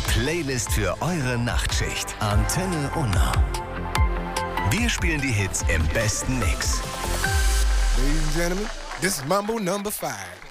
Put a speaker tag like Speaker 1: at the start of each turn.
Speaker 1: Playlist für eure Nachtschicht. Antenne Unna. Wir spielen die Hits im besten Mix.
Speaker 2: Ladies and gentlemen, this is Mambo number 5.